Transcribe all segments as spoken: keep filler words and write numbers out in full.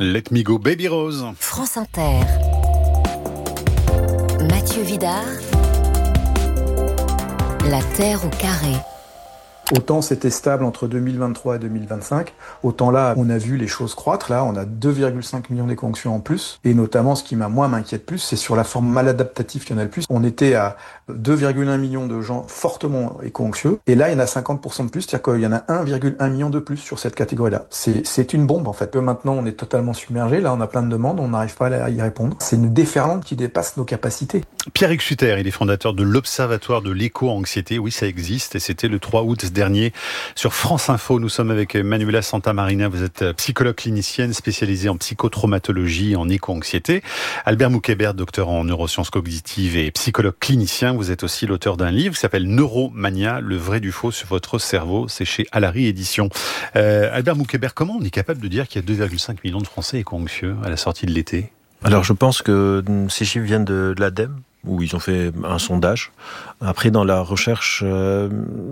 Let me go, Baby Rose. France Inter. Mathieu Vidard. La Terre au carré. Autant c'était stable entre deux mille vingt-trois et deux mille vingt-cinq, autant là, on a vu les choses croître. Là, on a deux virgule cinq millions d'éconctions en plus. Et notamment, ce qui m'a moi m'inquiète plus, c'est sur la forme maladaptative qu'il y en a le plus. On était à deux virgule un millions de gens fortement éco-anxieux. Et là, il y en a cinquante pour cent de plus, c'est-à-dire qu'il y en a un virgule un million de plus sur cette catégorie-là. C'est, c'est une bombe, en fait. Maintenant, on est totalement submergé. Là, on a plein de demandes, on n'arrive pas à y répondre. C'est une déferlante qui dépasse nos capacités. Pierre Xutter, il est fondateur de l'Observatoire de l'éco-anxiété. Oui, ça existe. Et c'était le trois août dernier sur France Info. Nous sommes avec Manuela Santamarina. Vous êtes psychologue clinicienne spécialisée en psychotraumatologie et en éco-anxiété. Albert Moukébert, docteur en neurosciences cognitives et psychologue clinicien. Vous êtes aussi l'auteur d'un livre qui s'appelle Neuromania, le vrai du faux sur votre cerveau. C'est chez Alary Éditions. Euh, Albert Moukébert, comment on est capable de dire qu'il y a deux virgule cinq millions de Français éco-anxieux à la sortie de l'été ? Alors je pense que ces chiffres viennent de, de l'ADEME, où ils ont fait un sondage. Après, dans la recherche, euh,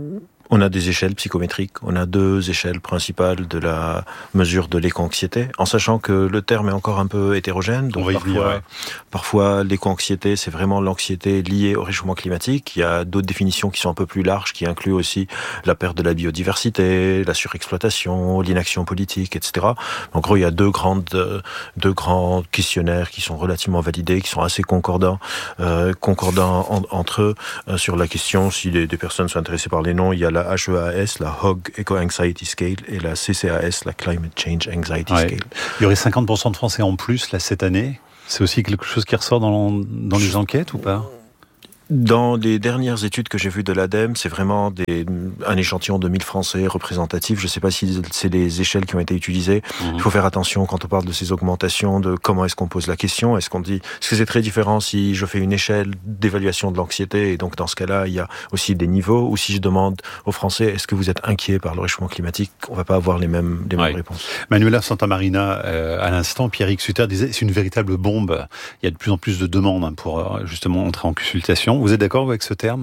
on a des échelles psychométriques. On a deux échelles principales de la mesure de l'éco-anxiété, en sachant que le terme est encore un peu hétérogène. Donc parfois, dire, ouais. parfois l'éco-anxiété, c'est vraiment l'anxiété liée au réchauffement climatique. Il y a d'autres définitions qui sont un peu plus larges, qui incluent aussi la perte de la biodiversité, la surexploitation, l'inaction politique, et cetera. En gros, il y a deux grandes, deux grands questionnaires qui sont relativement validés, qui sont assez concordants, euh, concordants en, entre eux euh, sur la question. Si des, des personnes sont intéressées par les noms, il y a la H E A S, la Hog Eco Anxiety Scale, et la C C A S, la Climate Change Anxiety ouais. Scale. Il y aurait cinquante pour cent de Français en plus là cette année. C'est aussi quelque chose qui ressort dans, dans les enquêtes ou pas ? Dans les dernières études que j'ai vues de l'ADEME, c'est vraiment des, un échantillon de mille Français représentatifs. Je ne sais pas si c'est les échelles qui ont été utilisées. Mmh. Il faut faire attention quand on parle de ces augmentations, de comment est-ce qu'on pose la question. Est-ce qu'on dit, est-ce que c'est très différent si je fais une échelle d'évaluation de l'anxiété, et donc dans ce cas-là, il y a aussi des niveaux, ou si je demande aux Français, est-ce que vous êtes inquiets par le réchauffement climatique, on ne va pas avoir les mêmes, les mêmes ouais. réponses. Manuela Santamarina, euh, à l'instant, Pierre Xutter disait, c'est une véritable bombe. Il y a de plus en plus de demandes pour justement entrer en consultation. Vous êtes d'accord avec ce terme ?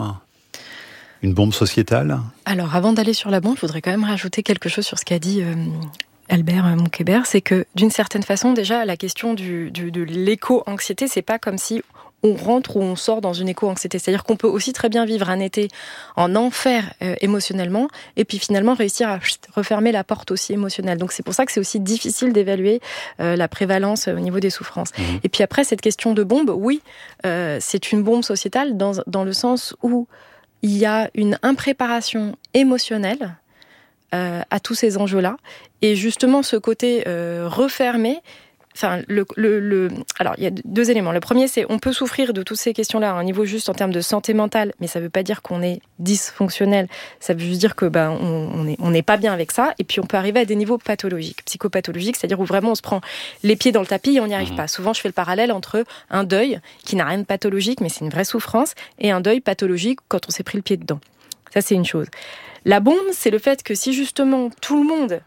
Une bombe sociétale ? Alors, avant d'aller sur la bombe, je voudrais quand même rajouter quelque chose sur ce qu'a dit euh, Albert Moukébert. C'est que, d'une certaine façon, déjà, la question du, du, de l'éco-anxiété, c'est pas comme si on rentre ou on sort dans une éco-anxiété. C'est-à-dire qu'on peut aussi très bien vivre un été en enfer euh, émotionnellement, et puis finalement réussir à chut, refermer la porte aussi émotionnelle. Donc c'est pour ça que c'est aussi difficile d'évaluer euh, la prévalence au niveau des souffrances. Mmh. Et puis après, cette question de bombe, oui, euh, c'est une bombe sociétale dans, dans le sens où il y a une impréparation émotionnelle euh, à tous ces enjeux-là. Et justement, ce côté euh, refermé, Enfin, le, le, le, alors, il y a deux éléments. Le premier, c'est on peut souffrir de toutes ces questions-là à un niveau juste en termes de santé mentale, mais ça ne veut pas dire qu'on est dysfonctionnel. Ça veut juste dire que ben, on, on est, on n'est pas bien avec ça. Et puis, on peut arriver à des niveaux pathologiques, psychopathologiques, c'est-à-dire où vraiment on se prend les pieds dans le tapis et on n'y arrive mmh. pas. Souvent, je fais le parallèle entre un deuil qui n'a rien de pathologique, mais c'est une vraie souffrance, et un deuil pathologique quand on s'est pris le pied dedans. Ça, c'est une chose. La bombe, c'est le fait que si justement tout le monde...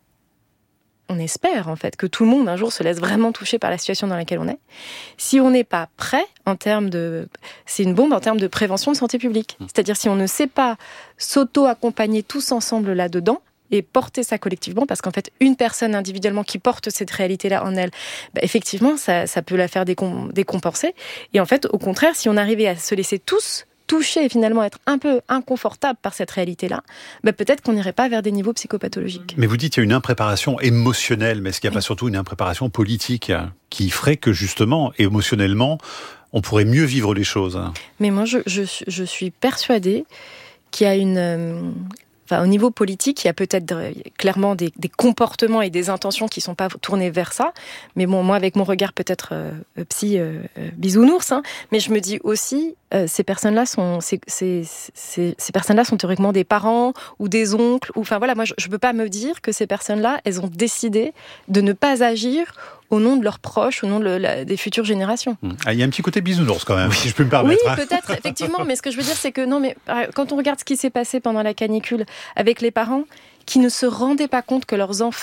On espère en fait que tout le monde un jour se laisse vraiment toucher par la situation dans laquelle on est. Si on n'est pas prêt en termes de, c'est une bombe en termes de prévention de santé publique. C'est-à-dire si on ne sait pas s'auto-accompagner tous ensemble là-dedans et porter ça collectivement, parce qu'en fait une personne individuellement qui porte cette réalité-là en elle, bah, effectivement ça, ça peut la faire décom- décompenser. Et en fait au contraire, si on arrivait à se laisser tous toucher et finalement être un peu inconfortable par cette réalité-là, bah peut-être qu'on n'irait pas vers des niveaux psychopathologiques. Mais vous dites qu'il y a une impréparation émotionnelle, mais est-ce qu'il n'y a pas surtout une impréparation politique qui ferait que justement, émotionnellement, on pourrait mieux vivre les choses ? Mais moi, je, je, je suis persuadée qu'il y a une... Euh, Enfin, au niveau politique, il y a peut-être clairement des, des comportements et des intentions qui ne sont pas tournés vers ça. Mais bon, moi, avec mon regard peut-être euh, psy euh, bisounours, hein, mais je me dis aussi, euh, ces personnes-là sont, ces, ces, ces, ces personnes-là sont théoriquement des parents ou des oncles. Ou, enfin voilà, moi, je ne peux pas me dire que ces personnes-là, elles ont décidé de ne pas agir au nom de leurs proches, au nom de la, des futures générations. Ah, il y a un petit côté bisounours quand même, oui. si je peux me permettre. Oui, peut-être, effectivement, mais ce que je veux dire, c'est que non, mais quand on regarde ce qui s'est passé pendant la canicule avec les parents qui ne se rendaient pas compte que leurs enfants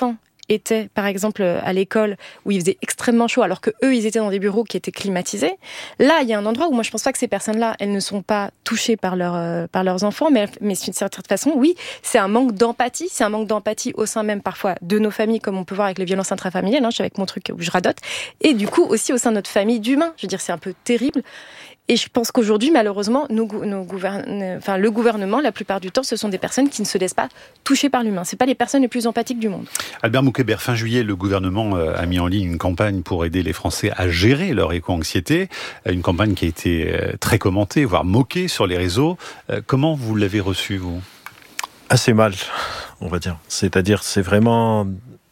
étaient, par exemple, à l'école où il faisait extrêmement chaud, alors que eux, ils étaient dans des bureaux qui étaient climatisés. Là, il y a un endroit où moi, je pense pas que ces personnes-là, elles ne sont pas touchées par leur, euh, par leurs enfants, mais, mais d'une certaine façon, oui, c'est un manque d'empathie, c'est un manque d'empathie au sein même parfois de nos familles, comme on peut voir avec les violences intrafamiliales. Hein, je suis avec mon truc où je radote, et du coup aussi au sein de notre famille d'humains. Je veux dire, c'est un peu terrible. Et je pense qu'aujourd'hui, malheureusement, nos, nos gouvern... enfin, le gouvernement, la plupart du temps, ce sont des personnes qui ne se laissent pas toucher par l'humain. C'est pas les personnes les plus empathiques du monde. Albert Moukébert, fin juillet, le gouvernement a mis en ligne une campagne pour aider les Français à gérer leur éco-anxiété. Une campagne qui a été très commentée, voire moquée sur les réseaux. Comment vous l'avez reçue, vous ? Assez mal, on va dire. C'est-à-dire, c'est vraiment...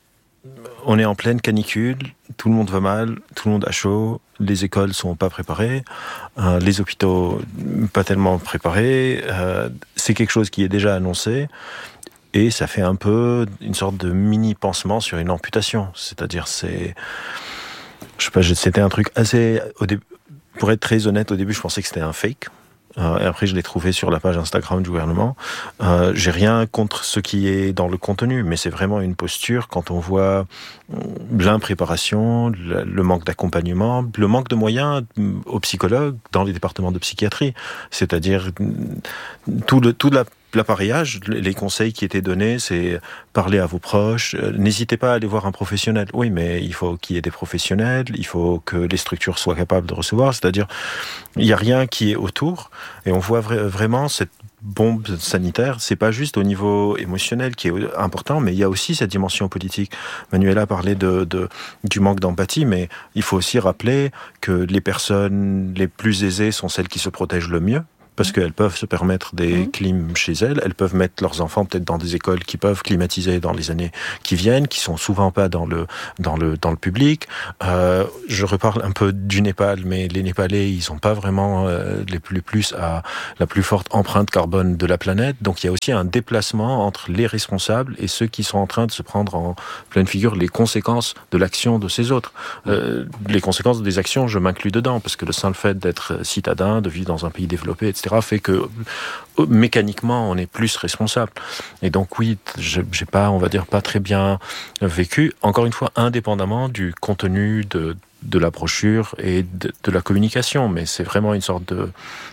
On est en pleine canicule, tout le monde va mal, tout le monde a chaud, les écoles sont pas préparées, euh, les hôpitaux pas tellement préparés, euh, c'est quelque chose qui est déjà annoncé, et ça fait un peu une sorte de mini-pansement sur une amputation. C'est-à-dire, c'est... Je sais pas, c'était un truc assez... Au début, pour être très honnête, au début, je pensais que c'était un fake. Euh, et après, je l'ai trouvé sur la page Instagram du gouvernement. Euh, j'ai rien contre ce qui est dans le contenu, mais c'est vraiment une posture quand on voit l'impréparation, le, le manque d'accompagnement, le manque de moyens aux psychologues dans les départements de psychiatrie. C'est-à-dire tout, le, tout la l'appareillage, les conseils qui étaient donnés, c'est parler à vos proches, n'hésitez pas à aller voir un professionnel. Oui, mais il faut qu'il y ait des professionnels, il faut que les structures soient capables de recevoir, c'est-à-dire, il n'y a rien qui est autour, et on voit vra- vraiment cette bombe sanitaire, c'est pas juste au niveau émotionnel qui est important, mais il y a aussi cette dimension politique. Manuela parlait de, de, du manque d'empathie, mais il faut aussi rappeler que les personnes les plus aisées sont celles qui se protègent le mieux, parce qu'elles peuvent se permettre des mmh. clims chez elles, elles peuvent mettre leurs enfants peut-être dans des écoles qui peuvent climatiser dans les années qui viennent, qui sont souvent pas dans le dans le dans le public. Euh, je reparle un peu du Népal, mais les Népalais, ils sont pas vraiment euh, les plus, les plus à la plus forte empreinte carbone de la planète. Donc il y a aussi un déplacement entre les responsables et ceux qui sont en train de se prendre en pleine figure les conséquences de l'action de ces autres. Euh, les conséquences des actions, je m'inclus dedans, parce que le simple fait d'être citadin, de vivre dans un pays développé, et cetera fait que mécaniquement on est plus responsable. Et donc oui, j'ai pas, on va dire, pas très bien vécu. Encore une fois, indépendamment du contenu de de la brochure et de, de la communication, mais c'est vraiment une sorte de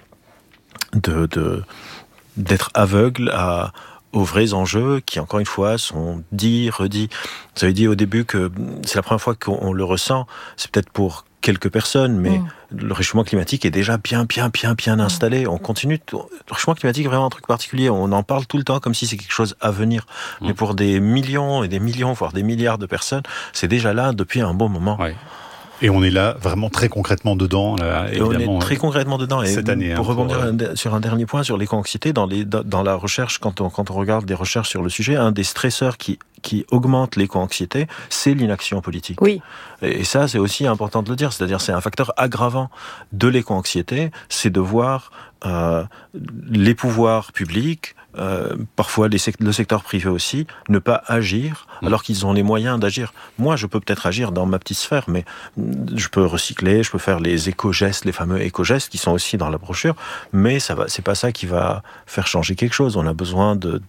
de, de d'être aveugle à aux vrais enjeux qui, encore une fois, sont dits, redits. Vous avez dit au début que c'est la première fois qu'on le ressent. C'est peut-être pour quelques personnes, mais mmh. le réchauffement climatique est déjà bien, bien, bien, bien installé. On continue. Le réchauffement climatique est vraiment un truc particulier. On en parle tout le temps comme si c'est quelque chose à venir. Mmh. Mais pour des millions et des millions, voire des milliards de personnes, c'est déjà là depuis un bon moment. Ouais. Et on est là vraiment très concrètement dedans. Là, et on est très concrètement dedans. Et cette année, pour hein, rebondir pour... sur un dernier point sur l'éco-anxiété, dans, les, dans la recherche, quand on, quand on regarde des recherches sur le sujet, un des stresseurs qui, qui augmente l'éco-anxiété, c'est l'inaction politique. Oui. Et, et ça, c'est aussi important de le dire. C'est-à-dire, c'est un facteur aggravant de l'éco-anxiété, c'est de voir euh, les pouvoirs publics, Euh, parfois les sect- le secteur privé aussi, ne pas agir alors qu'ils ont les moyens d'agir. Moi, je peux peut-être agir dans ma petite sphère, mais je peux recycler, je peux faire les éco-gestes, les fameux éco-gestes qui sont aussi dans la brochure, mais ça va, c'est pas ça qui va faire changer quelque chose. On a besoin de,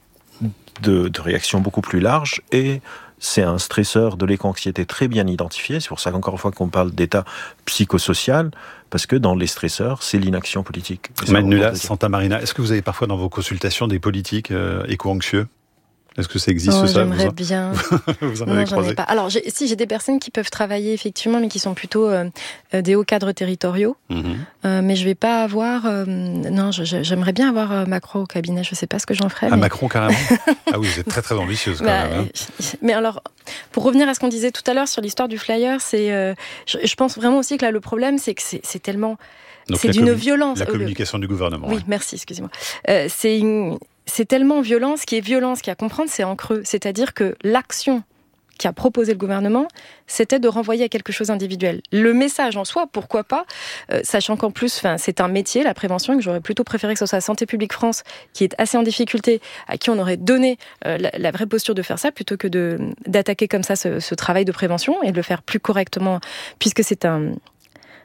de, de réactions beaucoup plus larges, et c'est un stresseur de l'éco-anxiété très bien identifié. C'est pour ça qu'encore une fois qu'on parle d'état psychosocial, parce que dans les stresseurs, c'est l'inaction politique. Manuela Santamarina, est-ce que vous avez parfois dans vos consultations des politiques euh, éco-anxieux ? Est-ce que ça existe, oh, ça J'aimerais vous en... bien. Vous en non, avez j'en croisé ai pas. Alors, j'ai, si j'ai des personnes qui peuvent travailler effectivement, mais qui sont plutôt euh, des hauts cadres territoriaux. Mm-hmm. Euh, mais je vais pas avoir. Euh, non, je, j'aimerais bien avoir euh, Macron au cabinet. Je sais pas ce que j'en ferais. Ah, mais... Macron carrément. Ah oui, vous êtes très très ambitieuse quand bah, même. Hein. Mais alors, pour revenir à ce qu'on disait tout à l'heure sur l'histoire du flyer, c'est. Euh, je, je pense vraiment aussi que là, le problème, c'est que c'est, c'est tellement. Donc c'est d'une commun- violence. La communication du gouvernement. Oui, ouais. merci, excusez-moi. Euh, c'est une. C'est tellement violent, ce qui est violent, ce qu'il y a à comprendre, c'est en creux. C'est-à-dire que l'action qu'a proposé le gouvernement, c'était de renvoyer à quelque chose d'individuel. Le message en soi, pourquoi pas, euh, sachant qu'en plus, c'est un métier, la prévention, et que j'aurais plutôt préféré que ce soit Santé publique France, qui est assez en difficulté, à qui on aurait donné euh, la, la vraie posture de faire ça, plutôt que de, d'attaquer comme ça ce, ce travail de prévention, et de le faire plus correctement, puisque c'est un...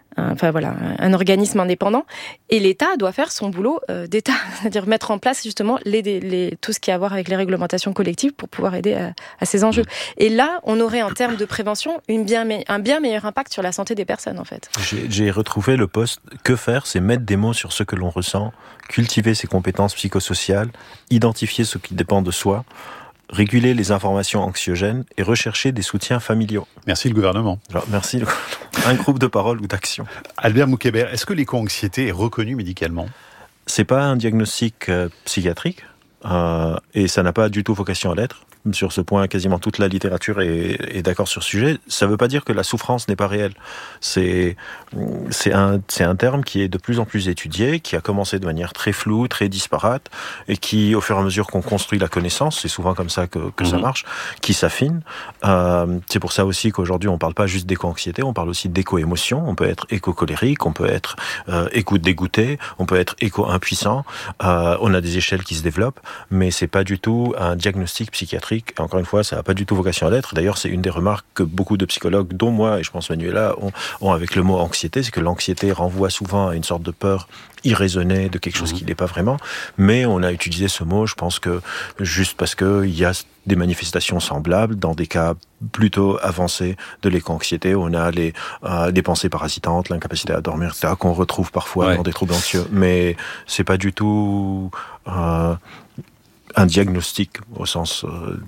un, enfin voilà, un organisme indépendant. Et l'État doit faire son boulot euh, d'État, c'est-à-dire mettre en place justement les, les, tout ce qui a à voir avec les réglementations collectives pour pouvoir aider à, à ces enjeux. Et là, on aurait en termes de prévention une bien me- un bien meilleur impact sur la santé des personnes en fait. J'ai, j'ai retrouvé le poste « Que faire ?» c'est mettre des mots sur ce que l'on ressent, cultiver ses compétences psychosociales, identifier ce qui dépend de soi, réguler les informations anxiogènes et rechercher des soutiens familiaux. Merci le gouvernement. Alors, merci. Un groupe de parole ou d'action. Albert Moukébert, est-ce que l'éco-anxiété est reconnue médicalement ? C'est pas un diagnostic euh, psychiatrique euh, et ça n'a pas du tout vocation à l'être. Sur ce point, quasiment toute la littérature est, est d'accord sur ce sujet. Ça ne veut pas dire que la souffrance n'est pas réelle. C'est, c'est, un, c'est un terme qui est de plus en plus étudié, qui a commencé de manière très floue, très disparate, et qui, au fur et à mesure qu'on construit la connaissance, c'est souvent comme ça que, que mmh. ça marche, qui s'affine. Euh, c'est pour ça aussi qu'aujourd'hui, on ne parle pas juste d'éco-anxiété, on parle aussi d'éco-émotion. On peut être éco-colérique, on peut être euh, éco-dégoûté, on peut être éco-impuissant. Euh, on a des échelles qui se développent, mais ce n'est pas du tout un diagnostic psychiatrique. Et encore une fois, ça n'a pas du tout vocation à l'être. D'ailleurs, c'est une des remarques que beaucoup de psychologues, dont moi, et je pense Manuela, ont, ont avec le mot anxiété, c'est que l'anxiété renvoie souvent à une sorte de peur irraisonnée de quelque chose mmh. qui n'est pas vraiment. Mais on a utilisé ce mot, je pense que juste parce qu'il y a des manifestations semblables, dans des cas plutôt avancés de l'éco-anxiété, on a les, euh, les pensées parasitantes, l'incapacité à dormir, et cetera, qu'on retrouve parfois ouais. dans des troubles anxieux. Mais c'est pas du tout... Euh, un diagnostic au sens euh,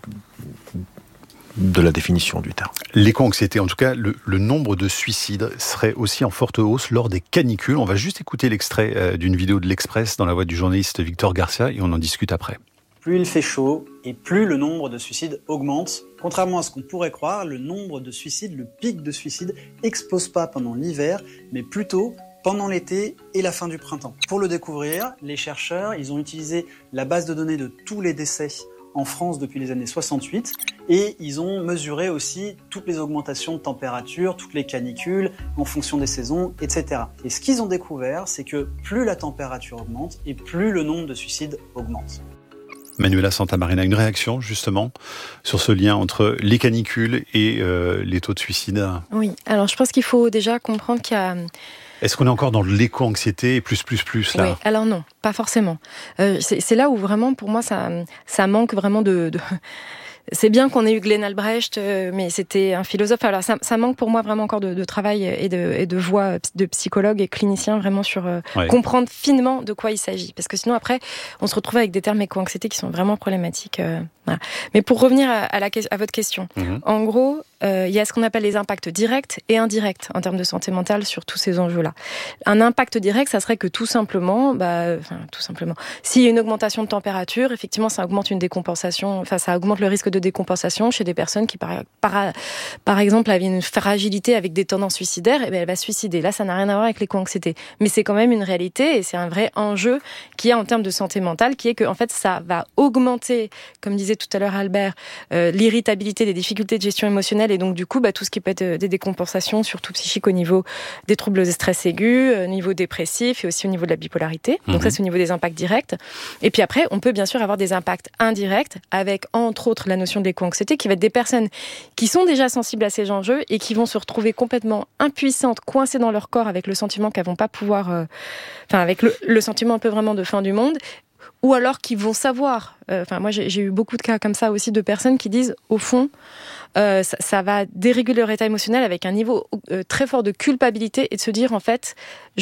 de la définition du terme. L'éco-anxiété, en tout cas, le, le nombre de suicides serait aussi en forte hausse lors des canicules. On va juste écouter l'extrait euh, d'une vidéo de l'Express dans la voix du journaliste Victor Garcia et on en discute après. Plus il fait chaud et plus le nombre de suicides augmente. Contrairement à ce qu'on pourrait croire, le nombre de suicides, le pic de suicides, explose pas pendant l'hiver, mais plutôt pendant l'été et la fin du printemps. Pour le découvrir, les chercheurs, ils ont utilisé la base de données de tous les décès en France depuis les années soixante-huit et ils ont mesuré aussi toutes les augmentations de température, toutes les canicules en fonction des saisons, et cetera. Et ce qu'ils ont découvert, c'est que plus la température augmente et plus le nombre de suicides augmente. Manuela Santamarina, une réaction justement sur ce lien entre les canicules et euh, les taux de suicide ? Oui, alors je pense qu'il faut déjà comprendre qu'il y a... Est-ce qu'on est encore dans l'éco-anxiété et plus, plus, plus là ? Oui, alors non, pas forcément. Euh, c'est, c'est là où vraiment, pour moi, ça, ça manque vraiment de... de... C'est bien qu'on ait eu Glenn Albrecht, mais c'était un philosophe. Alors ça, ça manque pour moi vraiment encore de, de travail et de, et de voix de psychologues et cliniciens vraiment sur euh, ouais. comprendre finement de quoi il s'agit. Parce que sinon après, on se retrouve avec des termes éco-anxiété qui sont vraiment problématiques. Euh, voilà. Mais pour revenir à, à, la, à votre question, mm-hmm. en gros, euh, il y a ce qu'on appelle les impacts directs et indirects en termes de santé mentale sur tous ces enjeux-là. Un impact direct, ça serait que tout simplement, bah, enfin tout simplement, s'il y a une augmentation de température, effectivement, ça augmente une décompensation, enfin ça augmente le risque de décompensation chez des personnes qui, par, par, par exemple, avaient une fragilité avec des tendances suicidaires, et bien elle va se suicider. Là, ça n'a rien à voir avec l'éco-anxiété. Mais c'est quand même une réalité et c'est un vrai enjeu qu'il y a en termes de santé mentale, qui est que, en fait, ça va augmenter, comme disait tout à l'heure Albert, euh, l'irritabilité, des difficultés de gestion émotionnelle et donc, du coup, bah, tout ce qui peut être des décompensations, surtout psychiques au niveau des troubles de stress aigus, au niveau dépressif et aussi au niveau de la bipolarité. Donc, mmh. ça, c'est au niveau des impacts directs. Et puis après, on peut bien sûr avoir des impacts indirects avec, entre autres, la notion de l'éco-anxiété, qui va être des personnes qui sont déjà sensibles à ces enjeux et qui vont se retrouver complètement impuissantes, coincées dans leur corps avec le sentiment qu'elles vont pas pouvoir, euh, enfin avec le, le sentiment un peu vraiment de fin du monde, ou alors qui vont savoir. Euh, enfin moi j'ai, j'ai eu beaucoup de cas comme ça aussi de personnes qui disent au fond euh, ça, ça va déréguler leur état émotionnel avec un niveau euh, très fort de culpabilité et de se dire en fait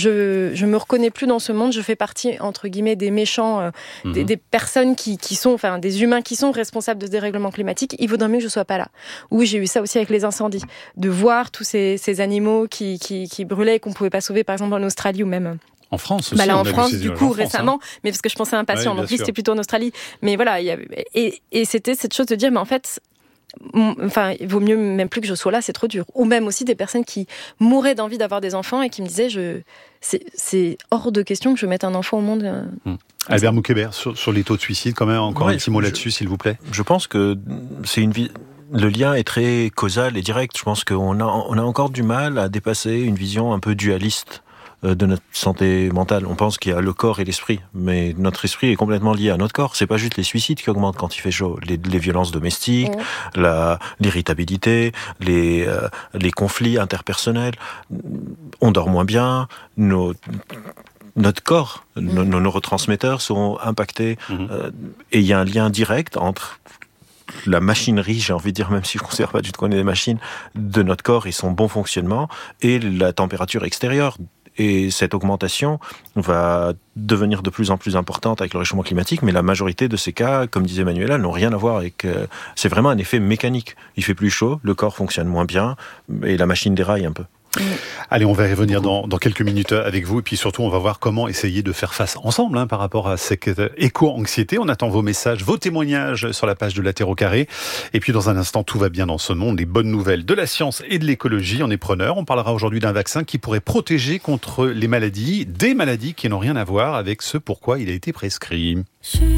je je me reconnais plus dans ce monde, je fais partie entre guillemets des méchants, euh, mmh. des, des personnes qui qui sont enfin des humains qui sont responsables de ce dérèglement climatique. Il vaudrait mieux que je sois pas là. Oui, j'ai eu ça aussi avec les incendies, de voir tous ces ces animaux qui qui qui brûlaient et qu'on pouvait pas sauver, par exemple en Australie ou même en France aussi. Bah là, en on France, du coup, France, récemment, hein. mais parce que je pensais à un patient, ouais, donc lui, sûr. c'était plutôt en Australie. Mais voilà, il y a, et, et c'était cette chose de dire, mais en fait, enfin, il vaut mieux même plus que je sois là, c'est trop dur. Ou même aussi des personnes qui mouraient d'envie d'avoir des enfants et qui me disaient, je, c'est, c'est hors de question que je mette un enfant au monde. Hum. Albert Moukébert, sur, sur les taux de suicide, quand même, encore ouais, un petit mot je, là-dessus, s'il vous plaît. Je pense que c'est une vie... Le lien est très causal et direct. Je pense qu'on a, on a encore du mal à dépasser une vision un peu dualiste de notre santé mentale. On pense qu'il y a le corps et l'esprit, mais notre esprit est complètement lié à notre corps. C'est pas juste les suicides qui augmentent quand il fait chaud, les, les violences domestiques, mmh. la, l'irritabilité, les, euh, les conflits interpersonnels. On dort moins bien, nos, notre corps, mmh. nos, nos neurotransmetteurs sont impactés, mmh. euh, et il y a un lien direct entre la machinerie, j'ai envie de dire, même si je ne considère pas du tout qu'on est des machines, de notre corps et son bon fonctionnement, et la température extérieure. Et cette augmentation va devenir de plus en plus importante avec le réchauffement climatique, mais la majorité de ces cas, comme disait Manuela, n'ont rien à voir avec... Euh, c'est vraiment un effet mécanique. Il fait plus chaud, le corps fonctionne moins bien, et la machine déraille un peu. Allez, on va y revenir dans, dans quelques minutes avec vous, et puis surtout on va voir comment essayer de faire face ensemble hein, par rapport à cette éco-anxiété. On attend vos messages, vos témoignages sur la page de La Terre au Carré, et puis dans un instant, tout va bien dans ce monde, les bonnes nouvelles de la science et de l'écologie, on est preneur. On parlera aujourd'hui d'un vaccin qui pourrait protéger contre les maladies, des maladies qui n'ont rien à voir avec ce pourquoi il a été prescrit.